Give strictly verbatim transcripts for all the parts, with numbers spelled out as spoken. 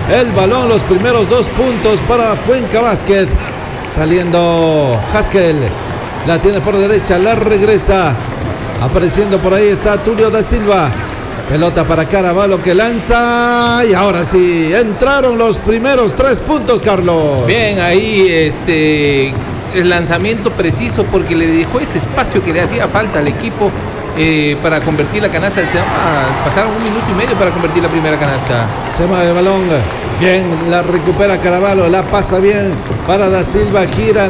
el balón. Los primeros dos puntos para Cuenca Basket. Saliendo Haskell, la tiene por derecha, la regresa. Apareciendo por ahí está Tulio da Silva. Pelota para Caraballo que lanza. Y ahora sí, entraron los primeros tres puntos, Carlos. Bien, ahí este el lanzamiento preciso porque le dejó ese espacio que le hacía falta al equipo eh, para convertir la canasta. Se llama, pasaron un minuto y medio para convertir la primera canasta. Se mueve el balón. Bien, la recupera Caraballo, la pasa bien para da Silva, gira,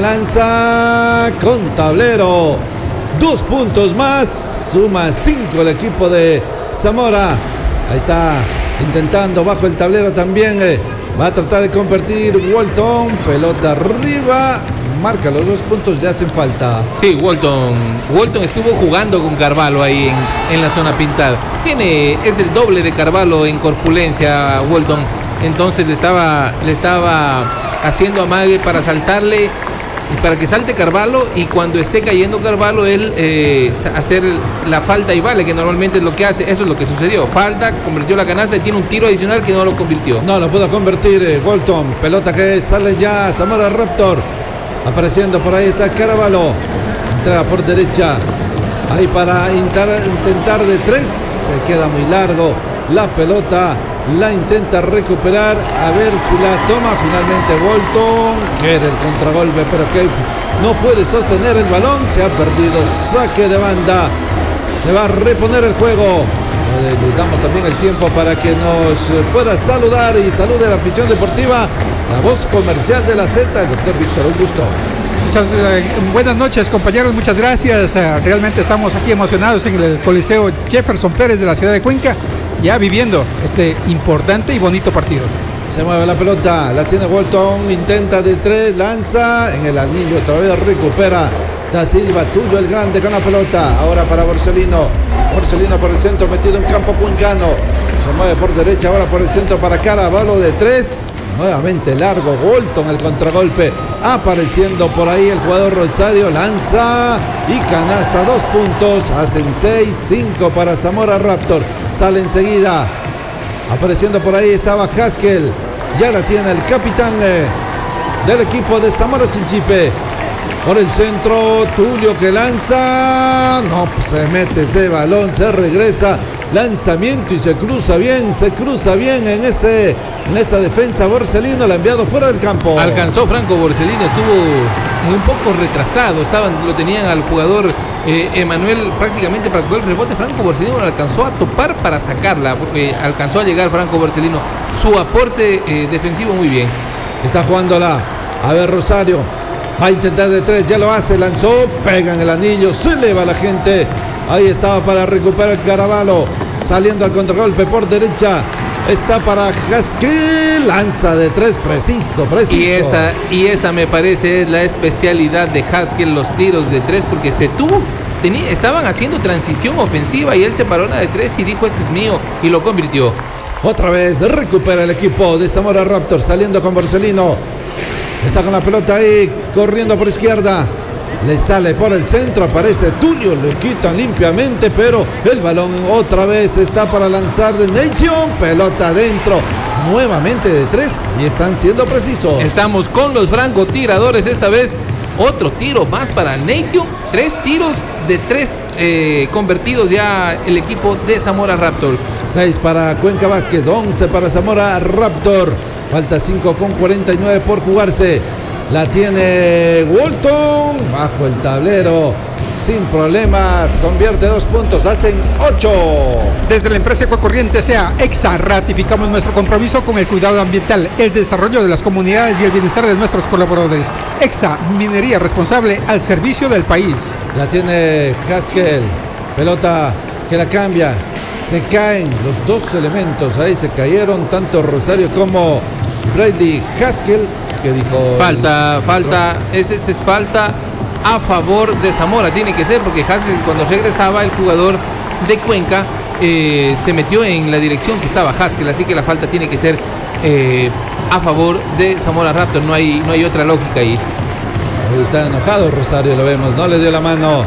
lanza con tablero. Dos puntos más, suma cinco el equipo de Zamora. Ahí está, intentando bajo el tablero también. Eh, va a tratar de convertir Walton, pelota arriba. Marca los dos puntos, le hacen falta. Sí, Walton Walton estuvo jugando con Carvalho ahí en, en la zona pintada. Tiene, es el doble de Carvalho en corpulencia, Walton. Entonces le estaba, le estaba haciendo amague para saltarle y para que salte Carvalho, y cuando esté cayendo Carvalho él eh, hacer la falta y vale, que normalmente es lo que hace. Eso es lo que sucedió, falta, convirtió la canasta y tiene un tiro adicional que no lo convirtió. No lo pudo convertir eh, Walton. Pelota que sale ya Zamora Raptor. Apareciendo por ahí está Caraballo. Entrada por derecha. Ahí para intentar, intentar de tres. Se queda muy largo. La pelota la intenta recuperar. A ver si la toma finalmente Walton. Quiere el contragolpe, pero que no puede sostener el balón. Se ha perdido. Saque de banda. Se va a reponer el juego. Le damos también el tiempo para que nos pueda saludar y salude a la afición deportiva. La voz comercial de la Z, el doctor Víctor, un gusto. Muchas eh, buenas noches, compañeros, muchas gracias. Eh, realmente estamos aquí emocionados en el Coliseo Jefferson Pérez de la ciudad de Cuenca, ya viviendo este importante y bonito partido. Se mueve la pelota, la tiene Walton, intenta de tres, lanza en el anillo, otra vez recupera da Silva, Tulio el grande con la pelota. Ahora para Borsellino, Borsellino por el centro, metido en campo cuencano. Se mueve por derecha, ahora por el centro para Caraballo de tres. Nuevamente largo, Walton el contragolpe. Apareciendo por ahí el jugador Rosario, lanza y canasta, dos puntos. Hacen seis, cinco para Zamora Raptor. Sale enseguida. Apareciendo por ahí estaba Haskell. Ya la tiene el capitán eh, del equipo de Zamora Chinchipe. Por el centro, Tulio que lanza. No, pues se mete ese balón, se regresa. Lanzamiento y se cruza bien, se cruza bien en ese en esa defensa. Borsellino la ha enviado fuera del campo. Alcanzó Franco Borsellino, estuvo un poco retrasado. Estaban, lo tenían al jugador eh, Emanuel prácticamente para coger el rebote. Franco Borsellino lo alcanzó a topar para sacarla. Eh, alcanzó a llegar Franco Borsellino. Su aporte eh, defensivo muy bien. Está jugándola. A ver, Rosario. Va a intentar de tres, ya lo hace, lanzó, pega en el anillo, se eleva la gente. Ahí estaba para recuperar Caraballo. Saliendo al contragolpe por derecha. Está para Haskell. Lanza de tres, preciso, preciso. Y esa, y esa me parece es la especialidad de Haskell, los tiros de tres, porque se tuvo, tenía, estaban haciendo transición ofensiva y él se paró en la de tres y dijo este es mío y lo convirtió. Otra vez recupera el equipo de Zamora Raptor, saliendo con Borsellino. Está con la pelota ahí, corriendo por izquierda. Le sale por el centro, aparece Tulio, le quitan limpiamente, pero el balón otra vez está para lanzar de Nation. Pelota adentro, nuevamente de tres y están siendo precisos. Estamos con los francotiradores, esta vez otro tiro más para Nation. Tres tiros de tres eh, convertidos ya el equipo de Zamora Raptors. Seis para Cuenca Vázquez, once para Zamora Raptor. Falta cinco con cuarenta y nueve por jugarse. La tiene Walton bajo el tablero sin problemas, convierte dos puntos, hacen ocho. Desde la empresa Ecuacorriente sea EXA ratificamos nuestro compromiso con el cuidado ambiental, el desarrollo de las comunidades y el bienestar de nuestros colaboradores. EXA, minería responsable al servicio del país. La tiene Haskell, pelota que la cambia, se caen los dos elementos, ahí se cayeron tanto Rosario como Brady. Haskell que dijo falta, falta, ese es falta a favor de Zamora, tiene que ser porque Haskell cuando regresaba el jugador de Cuenca eh, se metió en la dirección que estaba Haskell, así que la falta tiene que ser eh, a favor de Zamora Raptor, no hay, no hay otra lógica ahí. Ahí está enojado Rosario, lo vemos, no le dio la mano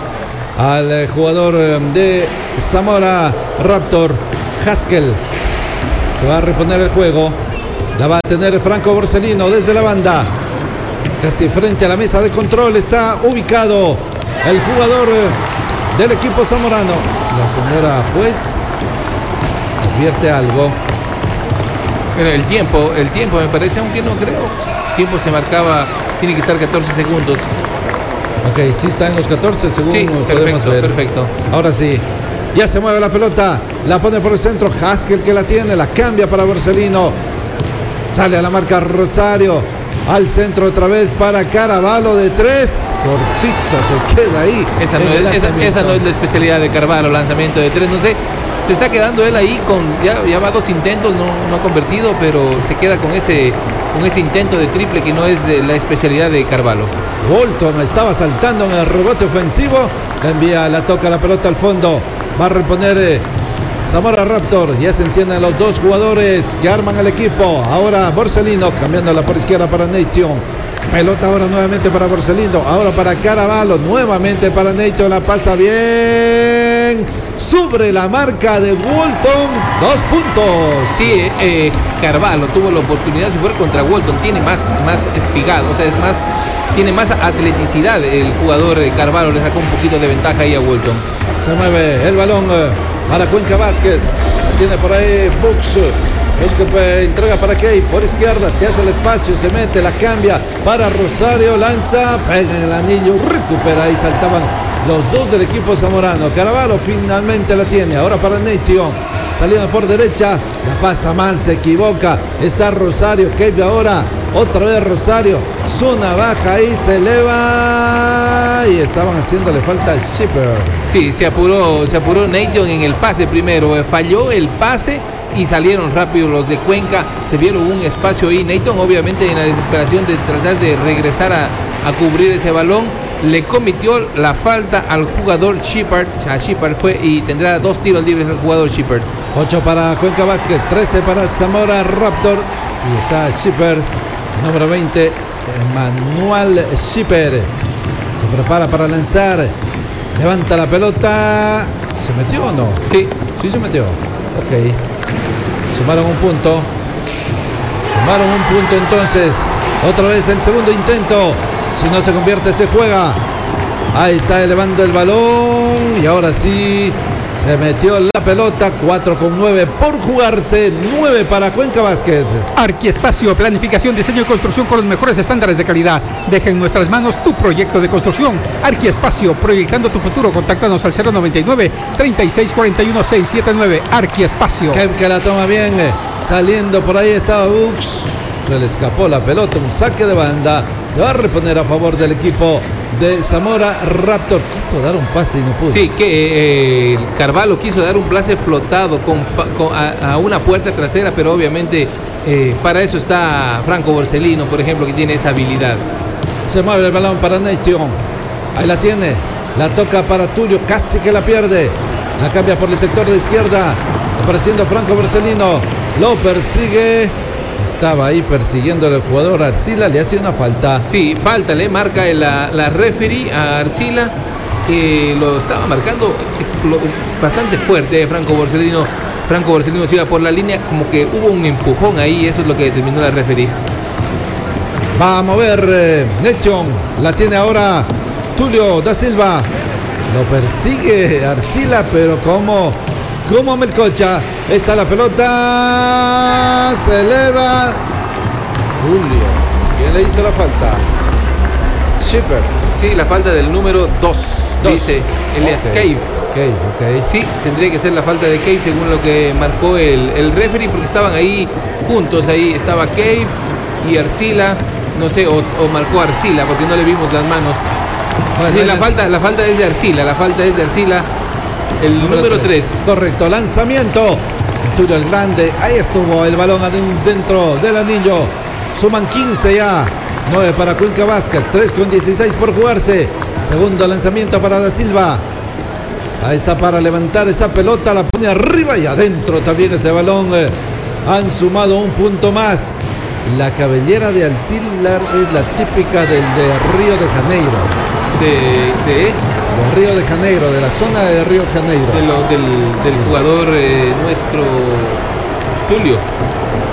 al jugador de Zamora Raptor. Haskell se va a reponer el juego. La va a tener Franco Borsellino desde la banda. Casi frente a la mesa de control está ubicado el jugador del equipo zamorano. La señora juez advierte algo. El tiempo, el tiempo me parece, aunque no creo. El tiempo se marcaba, tiene que estar catorce segundos. Ok, sí está en los catorce segundos. Sí, podemos perfecto, ver. perfecto. Ahora sí. Ya se mueve la pelota. La pone por el centro. Haskell que la tiene. La cambia para Borsellino. Sale a la marca Rosario. Al centro otra vez para Caraballo de tres. Cortito se queda ahí. Esa no, es, esa, esa no es la especialidad de Carvalho, lanzamiento de tres. No sé, se está quedando él ahí con. Ya, ya va dos intentos, no, no ha convertido, pero se queda con ese, con ese intento de triple que no es de la especialidad de Carvalho. Bolton estaba saltando en el rebote ofensivo. La envía, la toca la pelota al fondo. Va a reponer eh, Zamora Raptor. Ya se entienden los dos jugadores que arman el equipo. Ahora Borsellino cambiándola por izquierda para Nation. Pelota ahora nuevamente para Borsellino. Ahora para Caraballo. Nuevamente para Nation. La pasa bien. Sobre la marca de Walton. Dos puntos. Sí, eh, Carvalho tuvo la oportunidad de jugar contra Walton. Tiene más, más espigado. O sea, es más. Tiene más atleticidad el jugador eh, Carvalho. Le sacó un poquito de ventaja ahí a Walton. Se mueve el balón para Cuenca Vázquez. La tiene por ahí Bux. Busca, entrega para Key por izquierda. Se hace el espacio, se mete, la cambia para Rosario. Lanza, pega en el anillo, recupera y saltaban los dos del equipo zamorano. Caraballo finalmente la tiene. Ahora para Nation. Saliendo por derecha. La pasa mal, se equivoca. Está Rosario. Key ahora. Otra vez Rosario. Zona baja y se eleva. Y estaban haciéndole falta a Shipper. Sí, se apuró, se apuró Nation en el pase primero. Falló el pase y salieron rápido los de Cuenca. Se vieron un espacio ahí. Nation, obviamente, en la desesperación de tratar de regresar a, a cubrir ese balón, le cometió la falta al jugador Shepard. O sea, Shepard fue y tendrá dos tiros libres al jugador Shepard. ocho para Cuenca Vázquez, trece para Zamora Raptor. Y está Shepard, número veinte, Manuel Shepard. Se prepara para lanzar. Levanta la pelota. ¿Se metió o no? Sí. Sí se metió. Ok. Sumaron un punto. Sumaron un punto entonces. Otra vez el segundo intento. Si no se convierte, se juega. Ahí está elevando el balón. Y ahora sí. Se metió la pelota. cuatro con nueve por jugarse. nueve para Cuenca Vázquez. Arquiespacio, planificación, diseño y construcción con los mejores estándares de calidad. Deja en nuestras manos tu proyecto de construcción. Arquiespacio, proyectando tu futuro. Contáctanos al cero noventa y nueve, treinta y seis cuarenta y uno, seiscientos setenta y nueve. Arquiespacio. Kev que la toma bien. Saliendo por ahí estaba Bux. Se le escapó la pelota. Un saque de banda. Se va a reponer a favor del equipo de Zamora Raptor. Quiso dar un pase y no pudo. Sí, que eh, Carvalho quiso dar un pase flotado con, con, a, a una puerta trasera, pero obviamente eh, para eso está Franco Borsellino, por ejemplo, que tiene esa habilidad. Se mueve el balón para Nation. Ahí la tiene. La toca para Tulio. Casi que la pierde. La cambia por el sector de izquierda. Apareciendo Franco Borsellino. Lo persigue. Estaba ahí persiguiendo al jugador Arcila, le hace una falta. Sí, falta, le marca la, la referee a Arcila, que lo estaba marcando bastante fuerte. Franco Borsellino, Franco Borsellino se iba por la línea, como que hubo un empujón ahí, eso es lo que determinó la referee. Va a mover eh, Nation, la tiene ahora Tulio da Silva. Lo persigue Arcila, pero como... Como Melcocha, está la pelota, se eleva. Julio, ¿quién le hizo la falta? Shepard. Sí, la falta del número dos, dice Elias okay. Cave. Okay, okay. Sí, tendría que ser la falta de Cave según lo que marcó el, el referee, porque estaban ahí juntos, ahí estaba Cave y Arcila, no sé, o, o marcó Arcila, porque no le vimos las manos. Bueno, sí, la, falta, la falta es de Arcila, la falta es de Arcila. El número tres. Correcto, lanzamiento. Tulio el Grande. Ahí estuvo el balón dentro del anillo. Suman quince ya. nueve para Cuenca Vázquez. tres con dieciséis por jugarse. Segundo lanzamiento para Da Silva. Ahí está para levantar esa pelota. La pone arriba y adentro también ese balón. Han sumado un punto más. La cabellera de Arcila es la típica del de Río de Janeiro. De... de... De Río de Janeiro, de la zona de Río de Janeiro. De lo, del, del sí. jugador eh, nuestro Tulio. Eh,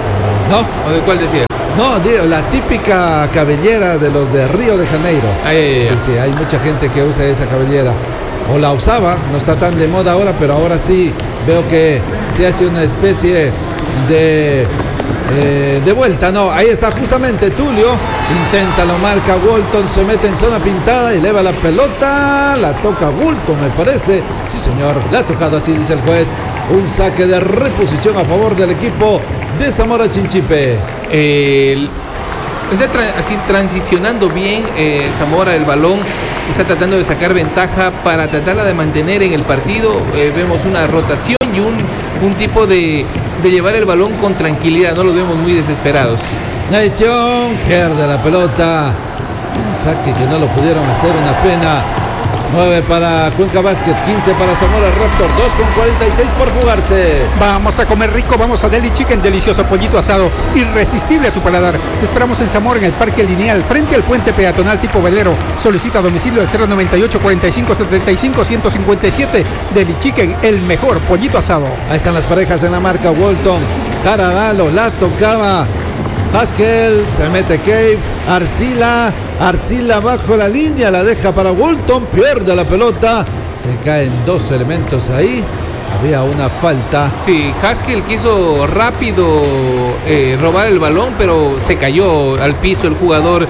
¿No? ¿O de cuál decía? No, digo, la típica cabellera de los de Río de Janeiro. Ay, ay, ay. Sí, sí, hay mucha gente que usa esa cabellera. O la usaba, no está tan de moda ahora, pero ahora sí veo que se hace una especie de eh, de vuelta. No, ahí está justamente Tulio, intenta, lo marca Walton, se mete en zona pintada, eleva la pelota, la toca Walton, me parece. Sí, señor, la ha tocado, así dice el juez. Un saque de reposición a favor del equipo de Zamora Chinchipe. El Está tra así transicionando bien eh, Zamora el balón, está tratando de sacar ventaja para tratarla de mantener en el partido. Eh, vemos una rotación y un, un tipo de, de llevar el balón con tranquilidad, no los vemos muy desesperados. Nation pierde la pelota, un saque que no lo pudieron hacer, una pena. nueve para Cuenca Basket, quince para Zamora Raptor, dos con cuarenta y seis por jugarse. Vamos a comer rico, vamos a Deli Chicken, delicioso pollito asado, irresistible a tu paladar. Te esperamos en Zamora, en el Parque Lineal, frente al puente peatonal tipo velero. Solicita a domicilio al cero noventa y ocho, cuarenta y cinco, setenta y cinco, ciento cincuenta y siete. Deli Chicken, el mejor pollito asado. Ahí están las parejas en la marca. Walton, Caraballo, la tocaba Haskell, se mete Cave, Arcila, Arcila bajo la línea, la deja para Walton, pierde la pelota, se caen dos elementos ahí, había una falta. Sí, Haskell quiso rápido eh, robar el balón, pero se cayó al piso el jugador,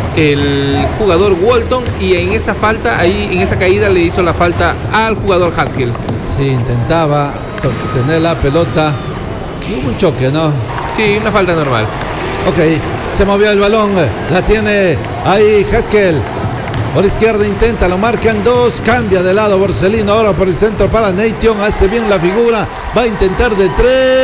el jugador Walton, y en esa falta, ahí en esa caída le hizo la falta al jugador Haskell. Sí, intentaba tener la pelota y hubo un choque, ¿no? Sí, una falta normal. Ok, se movió el balón, la tiene ahí Haskell. Por izquierda intenta, lo marcan dos, cambia de lado Borsellino, ahora por el centro para Nation, hace bien la figura, va a intentar de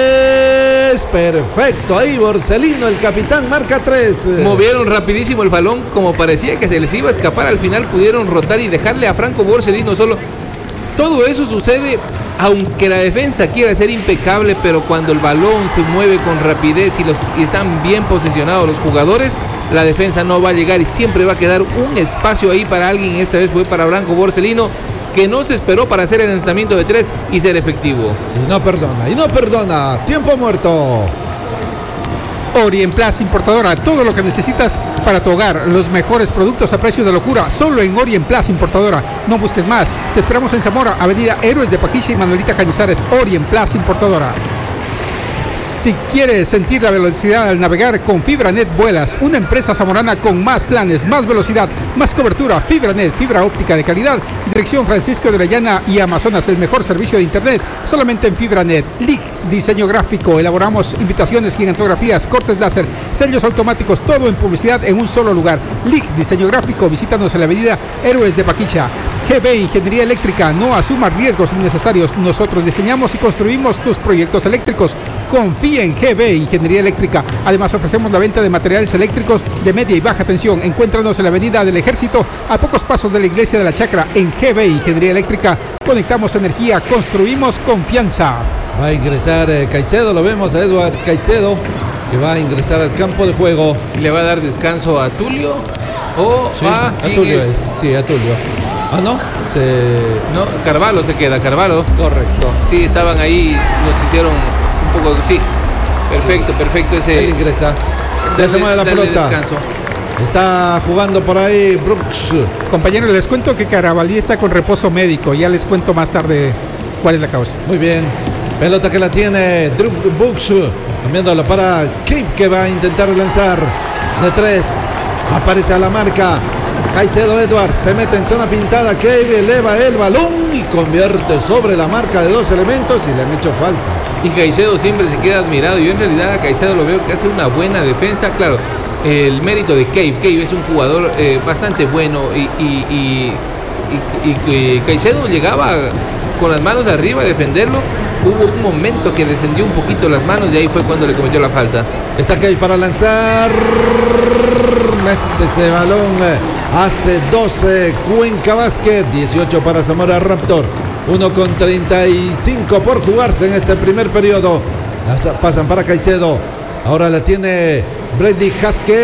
tres, perfecto, ahí Borsellino, el capitán, marca tres. Movieron rapidísimo el balón, como parecía que se les iba a escapar, al final pudieron rotar y dejarle a Franco Borsellino solo. Todo eso sucede aunque la defensa quiera ser impecable, pero cuando el balón se mueve con rapidez y, los, y están bien posicionados los jugadores, la defensa no va a llegar y siempre va a quedar un espacio ahí para alguien. Esta vez fue para Franco Borsellino, que no se esperó para hacer el lanzamiento de tres y ser efectivo. Y no perdona, y no perdona, tiempo muerto. Orienplast Importadora, todo lo que necesitas para tu hogar, los mejores productos a precios de locura, solo en Orienplast Importadora. No busques más, te esperamos en Zamora, Avenida Héroes de Paquicha y Manuelita Cañizares. Orienplast Importadora. Si quieres sentir la velocidad al navegar con FibraNet vuelas, una empresa zamorana con más planes, más velocidad, más cobertura. FibraNet, fibra óptica de calidad. Dirección Francisco de la Llana y Amazonas, el mejor servicio de internet solamente en FibraNet. Lig, diseño gráfico, elaboramos invitaciones, gigantografías, cortes láser, sellos automáticos, todo en publicidad en un solo lugar. Lig, diseño gráfico, visítanos en la avenida Héroes de Paquicha. G B Ingeniería Eléctrica, no asumas riesgos innecesarios, nosotros diseñamos y construimos tus proyectos eléctricos. Confía en G B Ingeniería Eléctrica. Además ofrecemos la venta de materiales eléctricos de media y baja tensión. Encuéntranos en la avenida del Ejército, a pocos pasos de la iglesia de la Chacra. En G B Ingeniería Eléctrica conectamos energía, construimos confianza. Va a ingresar eh, Caicedo, lo vemos a Edward Caicedo, que va a ingresar al campo de juego. ¿Le va a dar descanso a Tulio? ¿O sí, a, a quién Tulio es? es? Sí, a Tulio. Ah, no, se... No, Carvalho se queda, Carvalho. Correcto. Sí, estaban ahí, nos hicieron un poco, sí. Perfecto, sí. perfecto ese. Él ingresa. Ya se mueve la pelota. Descanso. Está jugando por ahí Brooks. Compañeros, les cuento que Carabalí está con reposo médico. Ya les cuento más tarde cuál es la causa. Muy bien. Pelota que la tiene Drew Brooks. Cambiándola para Cape, que va a intentar lanzar de tres. Aparece a la marca Caicedo Edwards, se mete en zona pintada, Cave eleva el balón y convierte sobre la marca de dos elementos y le han hecho falta. Y Caicedo siempre se queda admirado. Yo en realidad a Caicedo lo veo que hace una buena defensa. Claro, el mérito de Cave. Cave es un jugador eh, bastante bueno y, y, y, y, y Caicedo llegaba con las manos arriba a defenderlo. Hubo un momento que descendió un poquito las manos y ahí fue cuando le cometió la falta. Está Cave para lanzar. Mete ese balón. Hace doce Cuenca Basket, dieciocho para Zamora Raptor. uno con treinta y cinco por jugarse en este primer periodo. Las pasan para Caicedo. Ahora la tiene Brady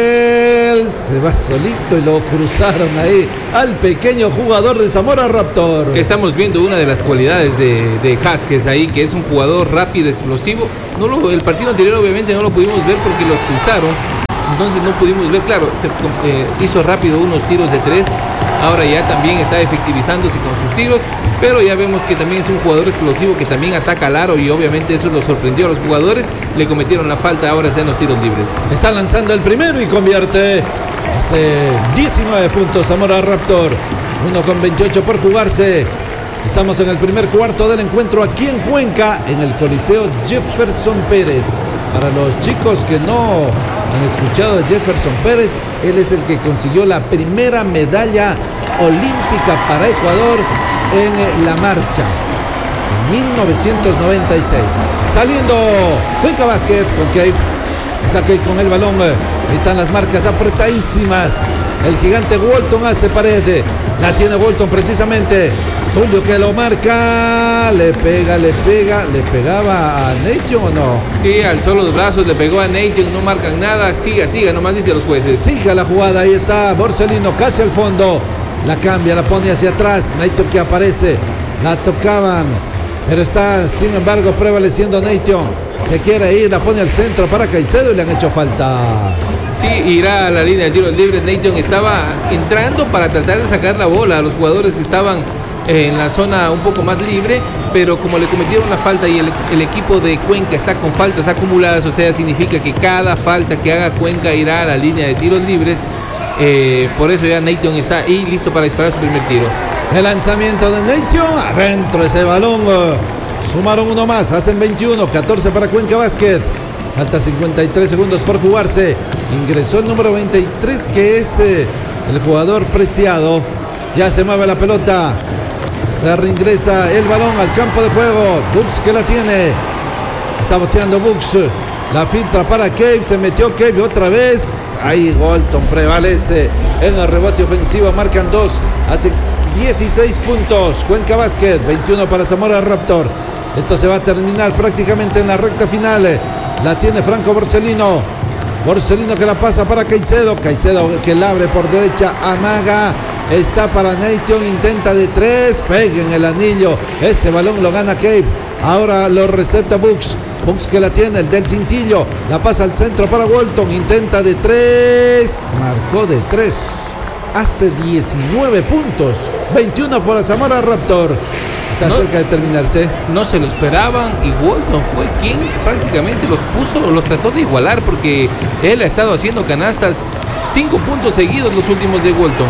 Haskell se va solito y lo cruzaron ahí al pequeño jugador de Zamora Raptor. Estamos viendo una de las cualidades de, de Haskell ahí, que es un jugador rápido, explosivo. No lo, el partido anterior obviamente no lo pudimos ver porque lo expulsaron, entonces no pudimos ver, claro, se, eh, hizo rápido unos tiros de tres, ahora ya también está efectivizándose con sus tiros, pero ya vemos que también es un jugador explosivo que también ataca al aro y obviamente eso lo sorprendió a los jugadores, le cometieron la falta, ahora está en los tiros libres. Está lanzando el primero y convierte, hace diecinueve puntos Zamora Raptor, uno con veintiocho por jugarse. Estamos en el primer cuarto del encuentro aquí en Cuenca, en el Coliseo Jefferson Pérez. Para los chicos que no han escuchado a Jefferson Pérez, él es el que consiguió la primera medalla olímpica para Ecuador en la marcha en mil novecientos noventa y seis. Saliendo Cuenca Basket con Cape. Está Cape con el balón. Ahí están las marcas apretadísimas. El gigante Walton hace pared. La tiene Walton precisamente. Tulio que lo marca. Le pega, le pega. ¿Le pegaba a Nation o no? Sí, alzó los brazos, le pegó a Nation. No marcan nada. Siga, siga, nomás dice los jueces. Siga la jugada. Ahí está Borsellino casi al fondo. La cambia, la pone hacia atrás. Nation que aparece. La tocaban. Pero está, sin embargo, prevaleciendo Nation. Se quiere ir, la pone al centro para Caicedo y le han hecho falta. Sí, irá a la línea de tiros libres. Nation estaba entrando para tratar de sacar la bola a los jugadores que estaban en la zona un poco más libre, pero como le cometieron la falta y el, el equipo de Cuenca está con faltas acumuladas, o sea, significa que cada falta que haga Cuenca irá a la línea de tiros libres. Eh, por eso ya Nation está ahí listo para disparar su primer tiro. El lanzamiento de Nation, adentro ese balón. Sumaron uno más, hacen veintiuno, catorce para Cuenca Basket. Falta cincuenta y tres segundos por jugarse. Ingresó el número veintitrés, que es eh, el jugador Preciado. Ya se mueve la pelota. Se reingresa el balón al campo de juego. Bucks que la tiene. Está boteando Bucks. La filtra para Cape. Se metió Cape otra vez. Ahí Walton prevalece en el rebote ofensivo. Marcan dos. Hace dieciséis puntos. Cuenca Basket. veintiuno para Zamora Raptor. Esto se va a terminar prácticamente en la recta final. La tiene Franco Borsellino. Borsellino que la pasa para Caicedo. Caicedo que la abre por derecha. Amaga. Está para Nation. Intenta de tres. Pega en el anillo. Ese balón lo gana Cape. Ahora lo recepta Bucks. Bucks que la tiene. El del cintillo. La pasa al centro para Walton. Intenta de tres. Marcó de tres. Hace diecinueve puntos. veintiuno por Zamora Raptor. Está no, cerca de terminarse. No se lo esperaban y Walton fue quien prácticamente los puso, los trató de igualar porque él ha estado haciendo canastas. Cinco puntos seguidos los últimos de Walton.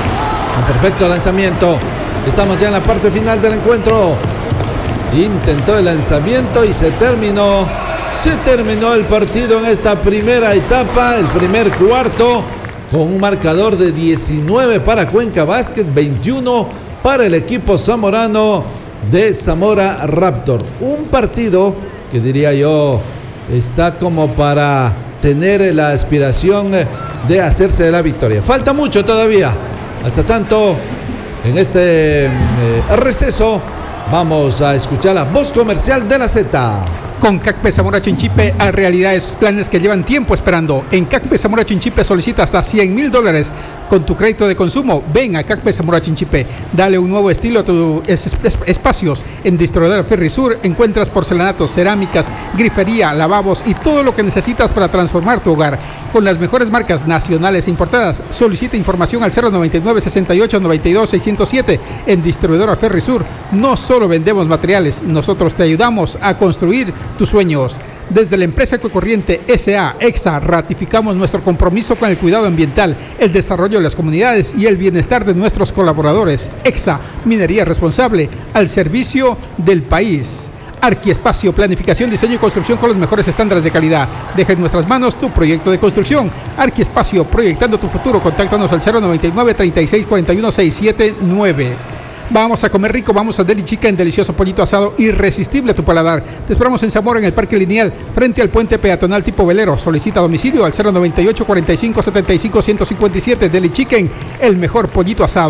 Un perfecto lanzamiento. Estamos ya en la parte final del encuentro. Intentó el lanzamiento y se terminó. Se terminó el partido en esta primera etapa, el primer cuarto, con un marcador de diecinueve para Cuenca Basket, veintiuno para el equipo zamorano de Zamora Raptor. Un partido que diría yo está como para tener la aspiración de hacerse de la victoria. Falta mucho todavía. Hasta tanto, en este eh, receso, vamos a escuchar la voz comercial de la Z. Con CACPE Zamora Chinchipe a realidad esos planes que llevan tiempo esperando. En CACPE Zamora Chinchipe solicita hasta cien mil dólares con tu crédito de consumo. Ven a CACPE Zamora Chinchipe. Dale un nuevo estilo a tus es, es, espacios. En Distribuidora Ferrisur encuentras porcelanatos, cerámicas, grifería, lavabos y todo lo que necesitas para transformar tu hogar. Con las mejores marcas nacionales e importadas. Solicita información al cero noventa y nueve, sesenta y ocho, noventa y dos, seiscientos siete. En Distribuidora Ferrisur no solo vendemos materiales, nosotros te ayudamos a construir tus sueños. Desde la empresa Ecocorriente S A EXA ratificamos nuestro compromiso con el cuidado ambiental, el desarrollo de las comunidades y el bienestar de nuestros colaboradores. EXA, minería responsable al servicio del país. Arquiespacio, planificación, diseño y construcción con los mejores estándares de calidad. Deja en nuestras manos tu proyecto de construcción. Arquiespacio, proyectando tu futuro. Contáctanos al cero noventa y nueve, treinta y seis, cuarenta y uno, seiscientos setenta y nueve. Vamos a comer rico, vamos a Deli Chica en delicioso pollito asado irresistible a tu paladar. Te esperamos en Zamora, en el Parque Lineal, frente al puente peatonal tipo velero. Solicita domicilio al cero noventa y ocho, cuarenta y cinco, setenta y cinco, ciento cincuenta y siete. Deli Chicken, el mejor pollito asado.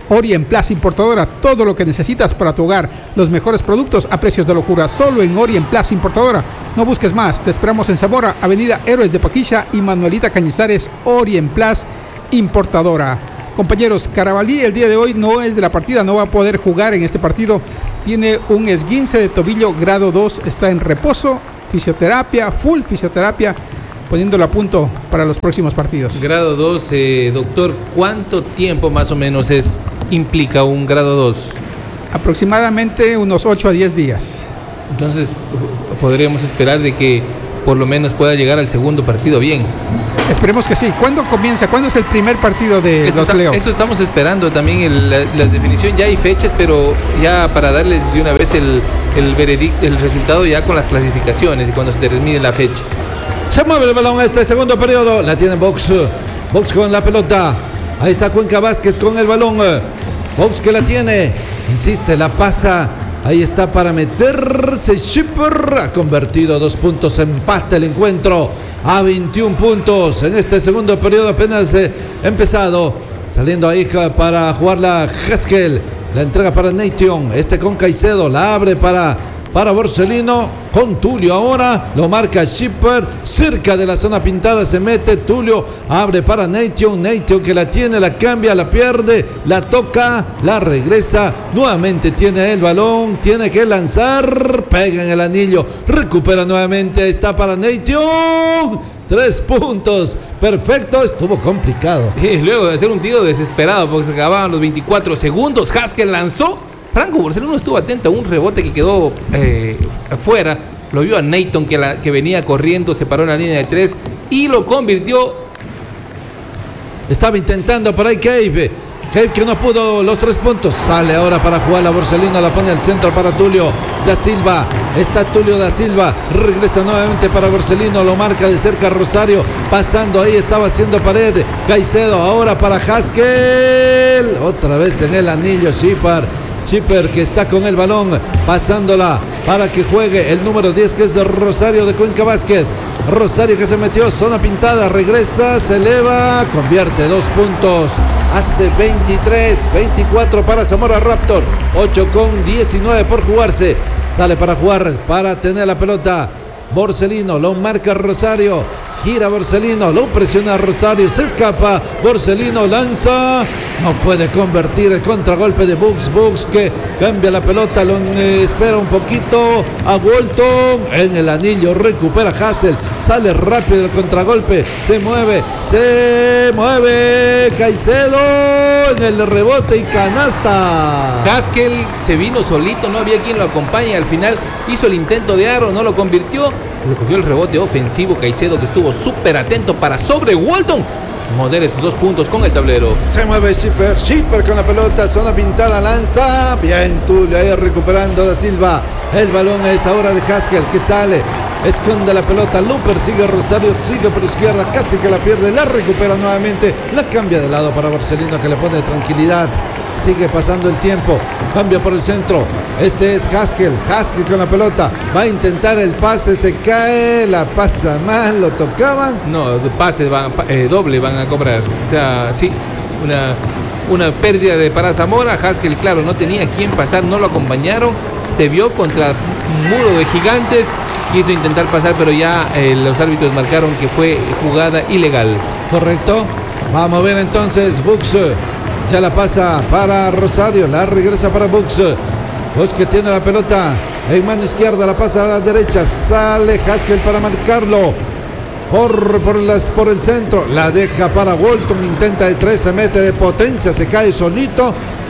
Orient Plus Importadora, todo lo que necesitas para tu hogar, los mejores productos a precios de locura, solo en Orient Plus Importadora. No busques más, te esperamos en Zamora, Avenida Héroes de Paquilla y Manuelita Cañizares, Orient Plus Importadora. Compañeros, Carabalí el día de hoy no es de la partida, no va a poder jugar en este partido, tiene un esguince de tobillo grado dos, está en reposo, fisioterapia, full fisioterapia, poniéndolo a punto para los próximos partidos. Grado dos, eh, doctor, ¿cuánto tiempo más o menos es implica un grado dos? Aproximadamente unos ocho a diez días. Entonces podríamos esperar de que por lo menos pueda llegar al segundo partido bien. Esperemos que sí. ¿Cuándo comienza? ¿Cuándo es el primer partido de eso los está, Leones? Eso estamos esperando también, el, la, la definición. Ya hay fechas, pero ya para darles de una vez el, el veredicto, el resultado ya con las clasificaciones y cuando se termine la fecha. Se mueve el balón este segundo periodo. La tiene Box. Box con la pelota. Ahí está Cuenca Vázquez con el balón. Box que la tiene. Insiste, la pasa. Ahí está para meterse. Shipper ha convertido dos puntos. Empate el encuentro a veintiún puntos. En este segundo periodo apenas eh, empezado. Saliendo ahí para jugarla Haskell. La entrega para Nation. Este con Caicedo. La abre para... Para Borsellino, con Tulio ahora, lo marca Shipper, cerca de la zona pintada se mete, Tulio abre para Nation, Nation que la tiene, la cambia, la pierde, la toca, la regresa, nuevamente tiene el balón, tiene que lanzar, pega en el anillo, recupera nuevamente, está para Nation, tres puntos, perfecto, estuvo complicado. Y luego de hacer un tiro desesperado porque se acababan los veinticuatro segundos, Haskell lanzó. Franco Borsellino estuvo atento a un rebote que quedó eh, afuera. Lo vio a Nation que, la, que venía corriendo, se paró en la línea de tres y lo convirtió. Estaba intentando por ahí Cave. Cave que no pudo los tres puntos. Sale ahora para jugar a Borsellino. La pone al centro para Tulio da Silva. Está Tulio da Silva. Regresa nuevamente para Borsellino. Lo marca de cerca Rosario. Pasando ahí. Estaba haciendo pared. Caicedo ahora para Haskell. Otra vez en el anillo. Shipper. Shipper que está con el balón, pasándola para que juegue el número diez que es Rosario de Cuenca Basket. Rosario que se metió, zona pintada, regresa, se eleva, convierte dos puntos, hace veintitrés, veinticuatro para Zamora Raptor, ocho con diecinueve por jugarse, sale para jugar, para tener la pelota. Borsellino, lo marca Rosario, gira Borsellino, lo presiona Rosario, se escapa, Borsellino lanza, no puede convertir el contragolpe de Bucks, Bucks que cambia la pelota, lo eh, espera un poquito a Walton, en el anillo recupera Hassel, sale rápido el contragolpe, se mueve, se mueve, Caicedo en el rebote y canasta. Haskell se vino solito, no había quien lo acompañe, al final hizo el intento de aro, no lo convirtió, le cogió el rebote ofensivo Caicedo que estuvo súper atento para sobre Walton modere sus dos puntos con el tablero. Se mueve Shipper, Shipper con la pelota, zona pintada, lanza, bien Tulio ahí recuperando da Silva, el balón es ahora de Haskell que sale, esconde la pelota, lo persigue Rosario, sigue por izquierda, casi que la pierde, la recupera nuevamente, la cambia de lado para Borsellino que le pone tranquilidad, sigue pasando el tiempo, cambia por el centro, este es Haskell, Haskell con la pelota, va a intentar el pase, se cae, la pasa mal, lo tocaban. No, pases van, eh, doble van a cobrar, o sea, sí, una, una pérdida de para Zamora. Haskell, claro, no tenía quien pasar, no lo acompañaron, se vio contra un muro de gigantes, quiso intentar pasar, pero ya eh, los árbitros marcaron que fue jugada ilegal. Correcto, vamos a ver entonces, Bucks ya la pasa para Rosario, la regresa para Bucks, Bucks que tiene la pelota en mano izquierda, la pasa a la derecha, sale Haskell para marcarlo, por, por, las, por el centro, la deja para Walton, intenta de tres, se mete de potencia, se cae solito,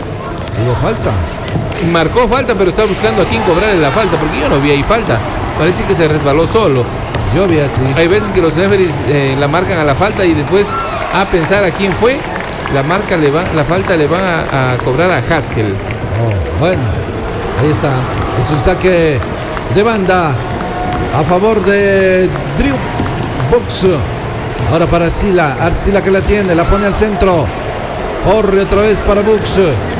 hubo falta. Marcó falta, pero está buscando a quién cobrarle la falta, porque yo no vi ahí falta, parece que se resbaló solo. Yo vi así. Hay veces que los referees eh, la marcan a la falta y después a pensar a quién fue, la marca le va, la falta le van a, a cobrar a Haskell. Oh, bueno, ahí está, es un saque de banda a favor de Drew Bucks. Ahora para Arcila, Arcila que la tiene, la pone al centro, corre otra vez para Bucks,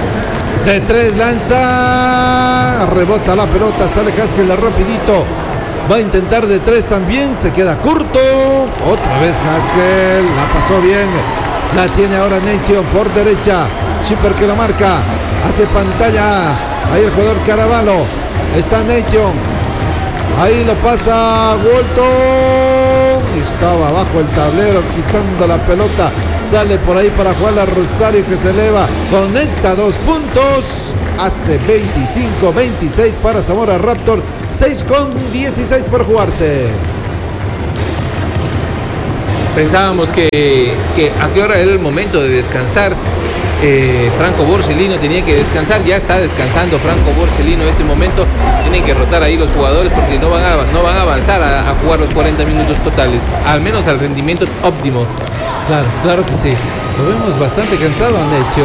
de tres lanza, rebota la pelota, sale Haskell rapidito, va a intentar de tres también, se queda corto, otra vez Haskell, la pasó bien, la tiene ahora Nation por derecha, Shipper que lo marca. Hace pantalla. Ahí el jugador Caravalo. Está Nation. Ahí lo pasa Walton. Estaba abajo el tablero quitando la pelota. Sale por ahí para jugar a Rosario que se eleva. Conecta dos puntos. Hace veinticinco veintiséis para Zamora Raptor. seis con dieciséis por jugarse. Pensábamos que, que a qué hora era el momento de descansar. Eh, Franco Borsellino tenía que descansar. Ya está descansando Franco Borsellino en este momento. Tienen que rotar ahí los jugadores porque no van a, no van a avanzar a, a jugar los cuarenta minutos totales, al menos al rendimiento óptimo. Claro, claro que sí. Lo vemos bastante cansado a Necho.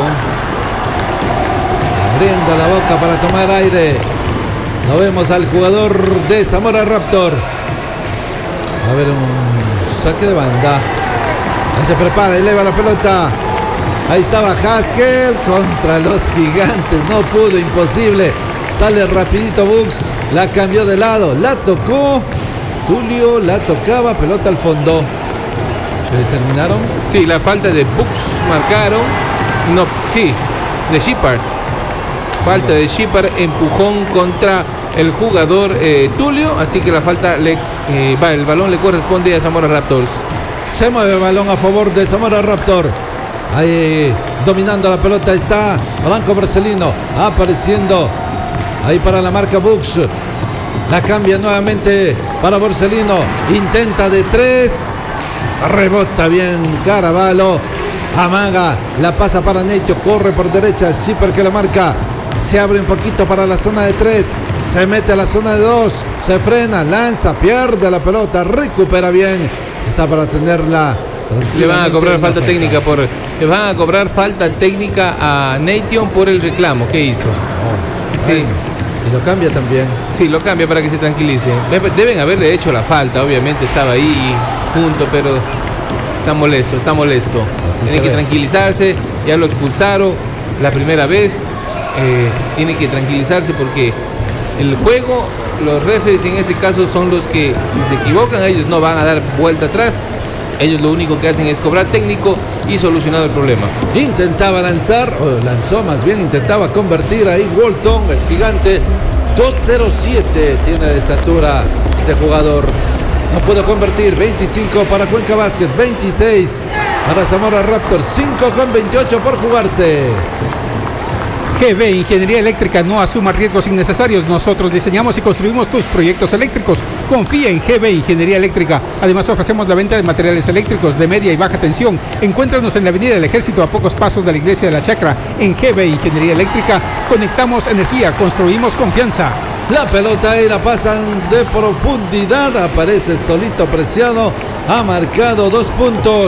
Abriendo la boca para tomar aire. Lo vemos al jugador de Zamora Raptor. A ver, un saque de banda. Ahí se prepara, eleva la pelota. Ahí estaba Haskell contra los gigantes. No pudo, imposible. Sale rapidito Bucks. La cambió de lado. La tocó. Tulio la tocaba. Pelota al fondo. ¿Qué terminaron? Sí, la falta de Bucks marcaron. No, sí, de Shepard. Falta de Shepard. Empujón contra el jugador eh, Tulio. Así que la falta le eh, va, el balón le corresponde a Zamora Raptors. Se mueve el balón a favor de Zamora Raptor. Ahí dominando la pelota está Franco Borsellino, apareciendo ahí para la marca Bucks. La cambia nuevamente para Borsellino. Intenta de tres. Rebota bien Caravalo. Amaga. La pasa para Neito. Corre por derecha. Shipper que la marca. Se abre un poquito para la zona de tres. Se mete a la zona de dos. Se frena. Lanza. Pierde la pelota. Recupera bien. Está para tenerla. Le van a cobrar falta técnica por le van a cobrar falta técnica a Nation por el reclamo que hizo. Oh, sí. Y lo cambia también. Sí, lo cambia para que se tranquilice. Deben haberle hecho la falta, obviamente estaba ahí junto, pero está molesto, está molesto. Así tiene que ve. tranquilizarse, ya lo expulsaron la primera vez. Eh, tiene que tranquilizarse porque el juego, los referees en este caso son los que, si se equivocan, ellos no van a dar vuelta atrás. Ellos lo único que hacen es cobrar técnico y solucionar el problema. Intentaba lanzar, o lanzó más bien, intentaba convertir ahí Walton, el gigante. dos cero siete tiene de estatura este jugador. No pudo convertir. veinticinco para Cuenca Basket, veintiséis para Zamora Raptors, cinco con veintiocho por jugarse. G B Ingeniería Eléctrica, no asuma riesgos innecesarios. Nosotros diseñamos y construimos tus proyectos eléctricos. Confía en G B Ingeniería Eléctrica. Además ofrecemos la venta de materiales eléctricos de media y baja tensión. Encuéntranos en la Avenida del Ejército a pocos pasos de la Iglesia de la Chacra. En G B Ingeniería Eléctrica conectamos energía, construimos confianza. La pelota y la pasan de profundidad. Aparece solito Preciado. Ha marcado dos puntos.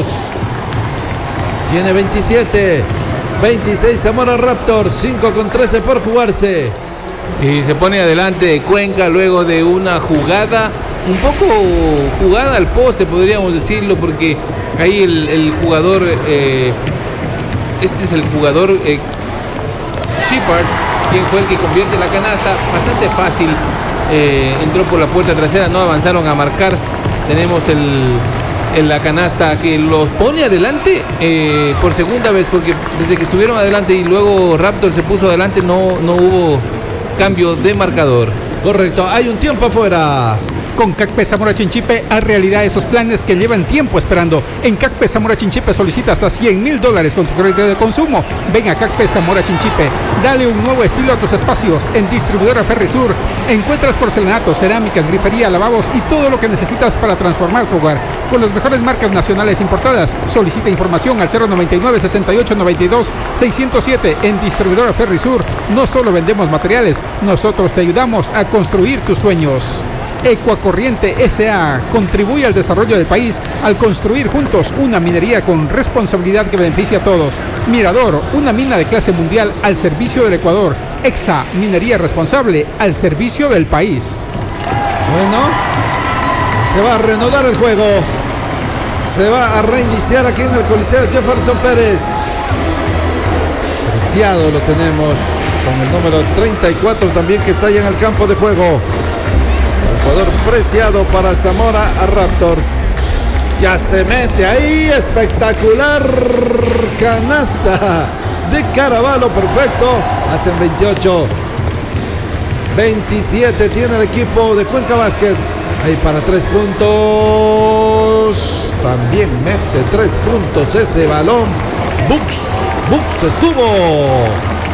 Tiene veintisiete. veintiséis Zamora Raptor, cinco con trece por jugarse. Y se pone adelante Cuenca luego de una jugada, un poco jugada al poste, podríamos decirlo, porque ahí el, el jugador, eh, este es el jugador eh, Shepard, quien fue el que convierte la canasta, bastante fácil, eh, entró por la puerta trasera, no avanzaron a marcar. Tenemos el... en la canasta que los pone adelante eh, por segunda vez, porque desde que estuvieron adelante y luego Raptor se puso adelante no, no hubo cambio de marcador. Correcto, hay un tiempo afuera. Con CACPE Zamora Chinchipe, haz realidad esos planes que llevan tiempo esperando. En CACPE Zamora Chinchipe solicita hasta cien mil dólares con tu crédito de consumo. Ven a CACPE Zamora Chinchipe. Dale un nuevo estilo a tus espacios. En Distribuidora Ferrisur encuentras porcelanatos, cerámicas, grifería, lavabos y todo lo que necesitas para transformar tu hogar. Con las mejores marcas nacionales importadas. Solicita información al cero noventa y nueve, sesenta y ocho, noventa y dos, seiscientos siete. En Distribuidora Ferrisur no solo vendemos materiales, nosotros te ayudamos a construir tus sueños. Ecuacorriente S A contribuye al desarrollo del país al construir juntos una minería con responsabilidad que beneficia a todos. Mirador, una mina de clase mundial al servicio del Ecuador. Exa, minería responsable al servicio del país. Bueno, se va a reanudar el juego. Se va a reiniciar aquí en el Coliseo Jefferson Pérez. Preciado lo tenemos con el número treinta y cuatro también, que está ahí en el campo de juego. Jugador Preciado para Zamora a Raptor. Ya se mete ahí. Espectacular canasta de Caraballo, perfecto. Hacen veintiocho. veintisiete tiene el equipo de Cuenca Basket. Ahí para tres puntos. También mete tres puntos ese balón. Bux, Bux estuvo.